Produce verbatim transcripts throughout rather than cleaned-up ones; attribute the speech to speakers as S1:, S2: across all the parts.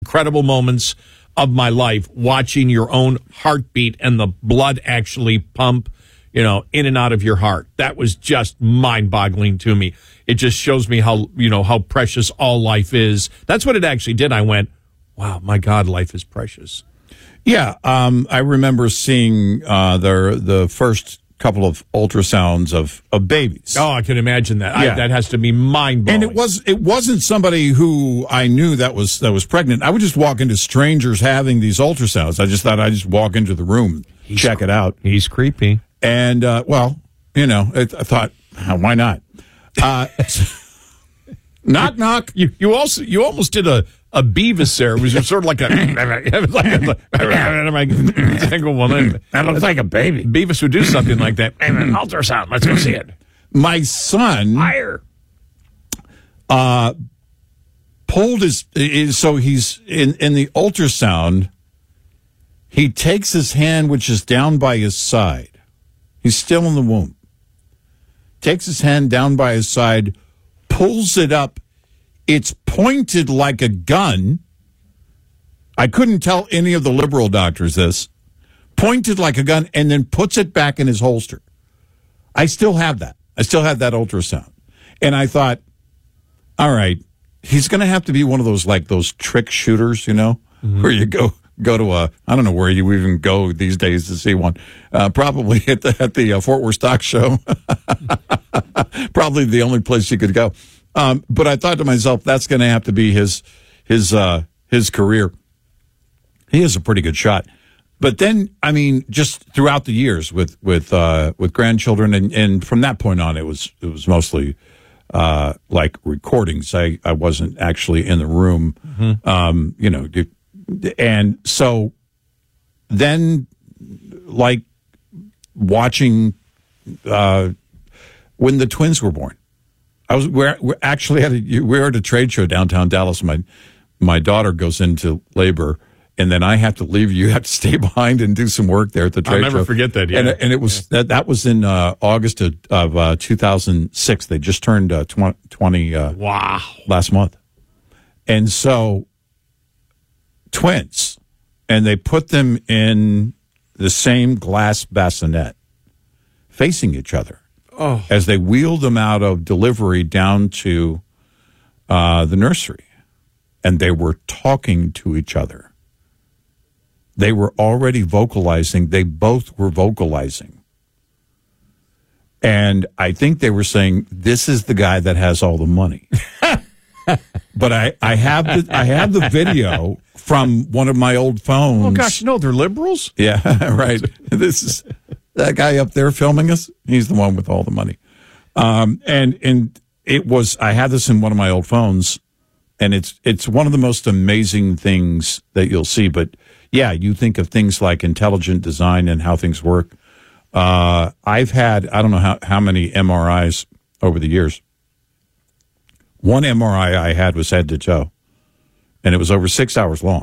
S1: incredible moments of my life, watching your own heartbeat and the blood actually pump, you know, in and out of your heart. That was just mind-boggling to me. It just shows me how, you know, how precious all life is. That's what it actually did. I went, wow, my God, life is precious.
S2: Yeah, um, I remember seeing uh, the the first couple of ultrasounds of, of babies.
S1: Oh, I can imagine that.
S2: Yeah.
S1: I, that has to be mind-blowing.
S2: And it was it wasn't somebody who I knew that was that was pregnant. I would just walk into strangers having these ultrasounds. I just thought I'd just walk into the room, He's check
S1: cre-
S2: it out.
S1: He's creepy.
S2: And, uh, well, you know, it, I thought, why not? Uh, knock, knock.
S1: You you also you almost did a, a Beavis there. It was sort of like a single woman.
S2: That looks like a baby.
S1: Beavis would do something like that. Ultrasound. Let's go see it.
S2: My son
S1: Higher.
S2: uh, pulled his, is- so he's in, in the ultrasound, he takes his hand, which is down by his side. He's still in the womb. Takes his hand down by his side, pulls it up. It's pointed like a gun. I couldn't tell any of the liberal doctors this. Pointed like a gun, and then puts it back in his holster. I still have that. I still have that ultrasound. And I thought, all right, he's going to have to be one of those, like those trick shooters, you know, mm-hmm. where you go go to a, I don't know where you even go these days to see one. Uh, probably at the, at the uh, Fort Worth Stock Show. Probably the only place you could go. Um, but I thought to myself, that's going to have to be his his uh, his career. He is a pretty good shot. But then, I mean, just throughout the years with with uh, with grandchildren, and, and from that point on, it was it was mostly uh, like recordings. I, I wasn't actually in the room, mm-hmm. um, you know. And so then, like watching uh, when the twins were born. I was we're, we're actually at a, we were at a trade show downtown Dallas. My my daughter goes into labor, and then I have to leave. You have to stay behind and do some work there at the trade show.
S1: I'll never show. forget that. Yeah.
S2: And, and it was yeah. that that was in uh, August of, of uh, two thousand six. They just turned uh, twenty, twenty uh,
S1: wow
S2: last month, and so twins, and they put them in the same glass bassinet, facing each other. Oh. As they wheeled them out of delivery down to uh, the nursery, and they were talking to each other. They were already vocalizing. They both were vocalizing. And I think they were saying, this is the guy that has all the money. But I, I have the I have the video from one of my old phones.
S1: Oh, gosh, no, they're liberals?
S2: Yeah, right. This is... That guy up there filming us, he's the one with all the money. Um, and and it was, I had this in one of my old phones, and it's it's one of the most amazing things that you'll see. But, yeah, you think of things like intelligent design and how things work. Uh, I've had, I don't know how, how many M R Is over the years. One M R I I had was head to toe, and it was over six hours long.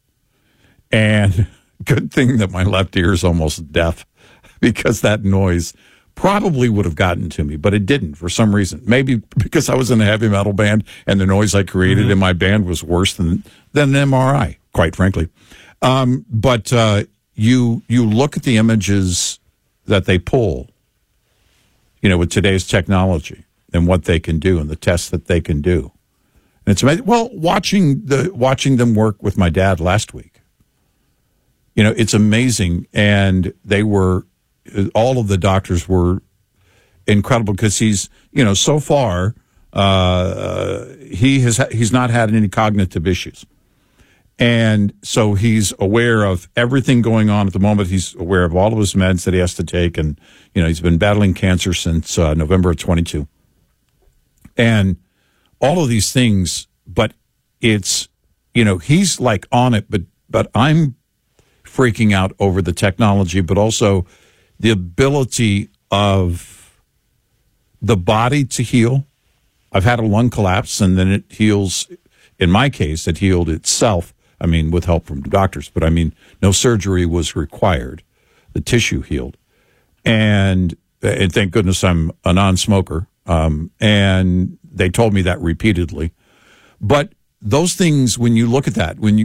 S2: And good thing that my left ear is almost deaf, because that noise probably would have gotten to me, but it didn't for some reason. Maybe because I was in a heavy metal band and the noise I created mm-hmm. in my band was worse than, than an M R I, quite frankly. Um, but uh, you you look at the images that they pull, you know, with today's technology and what they can do and the tests that they can do. And it's amazing. Well, watching the watching them work with my dad last week, you know, it's amazing. And they were, all of the doctors were incredible because he's, you know, so far, uh, he has, he's not had any cognitive issues. And so he's aware of everything going on at the moment. He's aware of all of his meds that he has to take. And, you know, he's been battling cancer since uh, November of twenty-two. And all of these things, but it's, you know, he's like on it, but, but I'm freaking out over the technology, but also the ability of the body to heal. I've had a lung collapse, and then it heals. In my case, it healed itself. I mean, with help from doctors, but I mean, no surgery was required. The tissue healed. And, and thank goodness I'm a non-smoker. Um, and they told me that repeatedly. But those things, when you look at that, when you